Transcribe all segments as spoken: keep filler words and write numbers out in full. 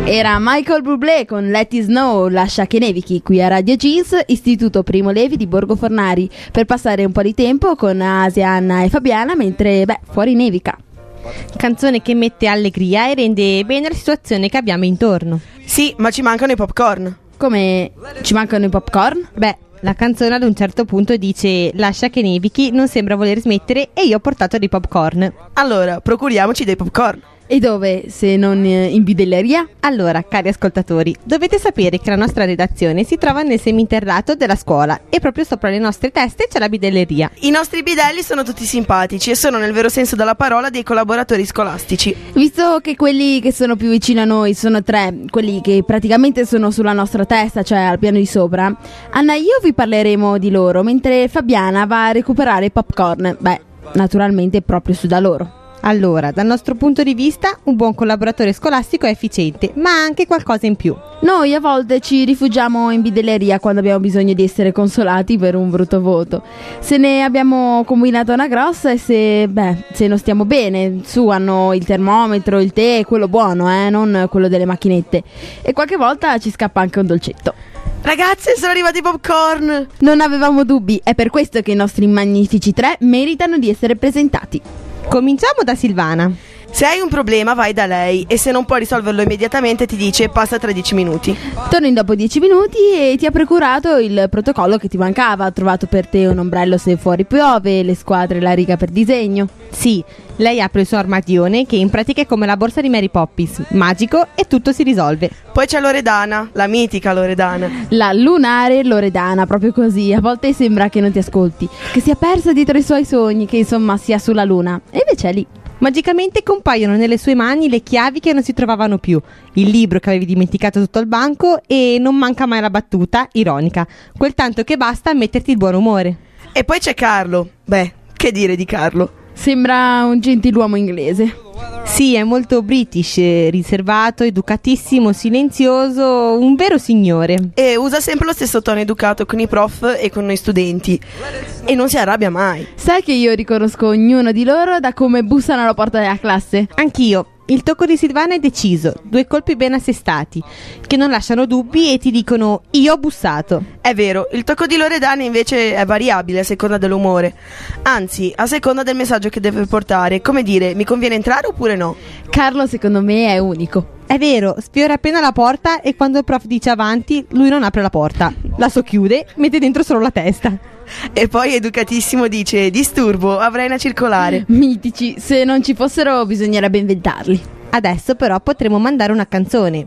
Era Michael Bublé con Let It Snow, lascia che nevichi, qui a Radio Jeans, Istituto Primo Levi di Borgo Fornari, per passare un po' di tempo con Asia, Anna e Fabiana mentre, beh, fuori nevica. Canzone che mette allegria e rende bene la situazione che abbiamo intorno. Sì, ma ci mancano i popcorn. Come ci mancano i popcorn? Beh, la canzone ad un certo punto dice lascia che nevichi, non sembra voler smettere e io ho portato dei popcorn. Allora, procuriamoci dei popcorn. E dove, se non in bidelleria? Allora, cari ascoltatori, dovete sapere che la nostra redazione si trova nel seminterrato della scuola e proprio sopra le nostre teste c'è la bidelleria. I nostri bidelli sono tutti simpatici e sono nel vero senso della parola dei collaboratori scolastici. Visto che quelli che sono più vicini a noi sono tre, quelli che praticamente sono sulla nostra testa, cioè al piano di sopra, Anna e io vi parleremo di loro, mentre Fabiana va a recuperare i popcorn, beh, naturalmente proprio su da loro. Allora, dal nostro punto di vista, un buon collaboratore scolastico è efficiente, ma ha anche qualcosa in più. Noi a volte ci rifugiamo in bidelleria quando abbiamo bisogno di essere consolati per un brutto voto. Se ne abbiamo combinata una grossa e se, beh, se non stiamo bene, su hanno il termometro, il tè, quello buono, eh, non quello delle macchinette. E qualche volta ci scappa anche un dolcetto. Ragazze, sono arrivati i popcorn! Non avevamo dubbi, è per questo che i nostri magnifici tre meritano di essere presentati. Cominciamo da Silvana. Se hai un problema vai da lei e se non puoi risolverlo immediatamente ti dice passa tra dieci minuti. Torni dopo dieci minuti e ti ha procurato il protocollo che ti mancava. Ha trovato per te un ombrello se fuori piove, le squadre e la riga per disegno. Sì, lei apre il suo armadione che in pratica è come la borsa di Mary Poppins, magico e tutto si risolve. Poi c'è Loredana, la mitica Loredana. La lunare Loredana, proprio così. A volte sembra che non ti ascolti, che sia persa dietro i suoi sogni, che insomma sia sulla luna. E invece è lì. Magicamente compaiono nelle sue mani le chiavi che non si trovavano più, il libro che avevi dimenticato sotto il banco e non manca mai la battuta, ironica, quel tanto che basta a metterti il buon umore. E poi c'è Carlo. Beh, che dire di Carlo? Sembra un gentiluomo inglese. Sì, è molto british, riservato, educatissimo, silenzioso, un vero signore. E usa sempre lo stesso tono educato con i prof e con noi studenti. E non si arrabbia mai. Sai che io riconosco ognuno di loro da come bussano alla porta della classe? Anch'io. Il tocco di Silvana è deciso, due colpi ben assestati, che non lasciano dubbi e ti dicono io ho bussato. È vero, il tocco di Loredana invece è variabile a seconda dell'umore, anzi a seconda del messaggio che deve portare, come dire, mi conviene entrare oppure no? Carlo secondo me è unico. È vero, sfiora appena la porta e quando il prof dice avanti, lui non apre la porta, la socchiude, mette dentro solo la testa. E poi educatissimo dice disturbo, avrai una circolare. Mitici, se non ci fossero bisognerebbe inventarli. Adesso però potremmo mandare una canzone.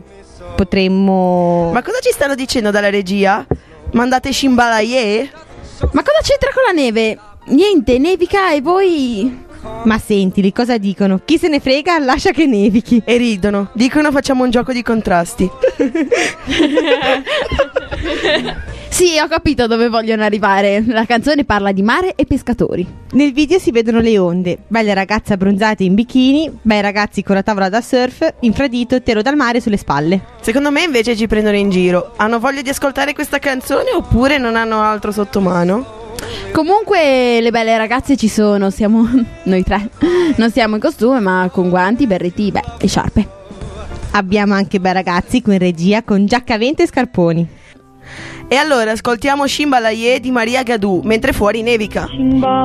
Potremmo... Ma cosa ci stanno dicendo dalla regia? Mandate Shimbalaye? Ma cosa c'entra con la neve? Niente, nevica e voi... Ma sentili, cosa dicono? Chi se ne frega, lascia che nevichi. E ridono, dicono facciamo un gioco di contrasti. Sì, ho capito dove vogliono arrivare. La canzone parla di mare e pescatori. Nel video si vedono le onde, belle ragazze abbronzate in bikini, bei ragazzi con la tavola da surf, infradito, telo dal mare sulle spalle. Secondo me invece ci prendono in giro. Hanno voglia di ascoltare questa canzone oppure non hanno altro sotto mano? Comunque le belle ragazze ci sono, siamo noi tre. Non siamo in costume ma con guanti, berretti, beh, e sciarpe. Abbiamo anche bei ragazzi qui in regia con giacca a vento e scarponi. E allora ascoltiamo Shimbalaye di Maria Gadù mentre fuori nevica.